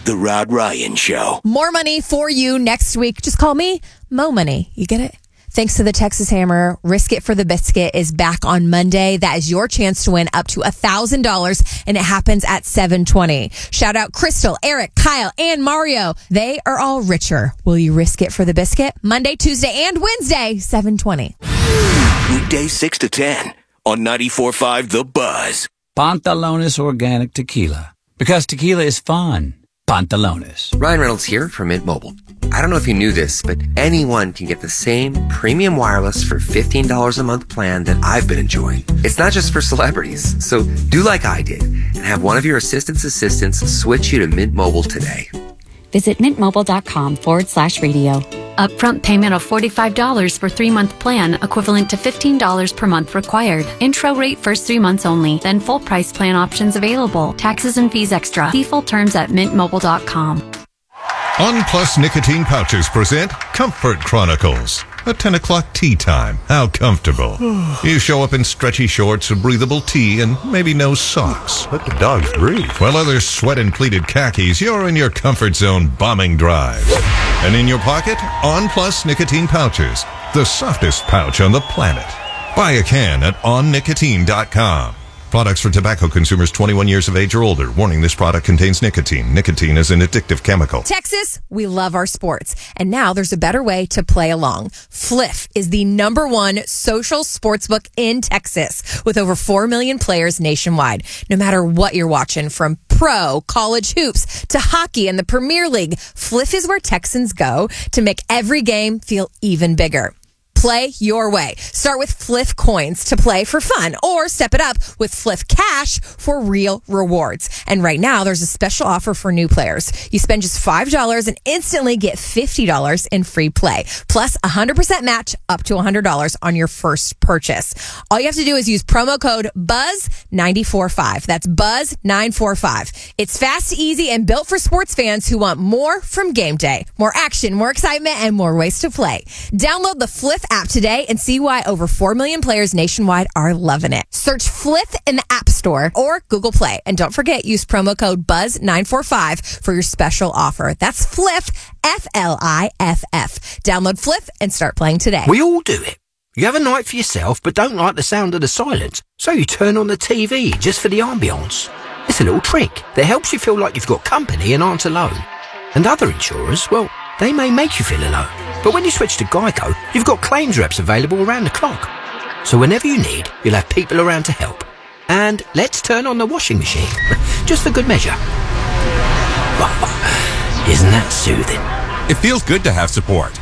The Rod Ryan Show. More money for you next week. Just call me Mo Money. You get it? Thanks to the Texas Hammer, Risk It for the Biscuit is back on Monday. That is your chance to win up to $1,000, and it happens at 7:20. Shout out Crystal, Eric, Kyle, and Mario. They are all richer. Will you risk it for the biscuit? Monday, Tuesday, and Wednesday, 7:20. Weekdays 6 to 10 on 94.5 The Buzz. Pantalones Organic Tequila. Because tequila is fun. Pantalones. Ryan Reynolds here from Mint Mobile. I don't know if you knew this, but anyone can get the same premium wireless for $15 a month plan that I've been enjoying. It's not just for celebrities. So do like I did and have one of your assistants switch you to Mint Mobile today. Visit mintmobile.com/radio. Upfront payment of $45 for 3-month plan, equivalent to $15 per month required. Intro rate first 3 months only, then full price plan options available. Taxes and fees extra. See full terms at mintmobile.com. On Plus Nicotine Pouches present Comfort Chronicles. A 10 o'clock tea time. How comfortable. You show up in stretchy shorts, a breathable tee, and maybe no socks. Let the dogs breathe. While others sweat in pleated khakis, you're in your comfort zone bombing drives. And in your pocket, On Plus Nicotine Pouches. The softest pouch on the planet. Buy a can at onnicotine.com. Products for tobacco consumers 21 years of age or older. Warning, this product contains nicotine. Nicotine is an addictive chemical. Texas, we love our sports. And now there's a better way to play along. Fliff is the #1 social sportsbook in Texas with over 4 million players nationwide. No matter what you're watching, from pro, college hoops to hockey and the Premier League, Fliff is where Texans go to make every game feel even bigger. Play your way. Start with Fliff coins to play for fun, or step it up with Fliff cash for real rewards. And right now, there's a special offer for new players. You spend just $5 and instantly get $50 in free play, plus 100% match up to $100 on your first purchase. All you have to do is use promo code BUZZ945. That's BUZZ945. It's fast, easy, and built for sports fans who want more from game day. More action, more excitement, and more ways to play. Download the Fliff app today and see why over 4 million players nationwide are loving it. Search Fliff in the App Store or Google Play. And don't forget, use promo code BUZZ945 for your special offer. That's Fliff, F-L-I-F-F. Download Fliff and start playing today. We all do it. You have a night for yourself but don't like the sound of the silence, so you turn on the TV just for the ambience. It's a little trick that helps you feel like you've got company and aren't alone. And other insurers, well, they may make you feel alone. But when you switch to Geico, you've got claims reps available around the clock. So whenever you need, you'll have people around to help. And let's turn on the washing machine, just for good measure. Isn't that soothing? It feels good to have support.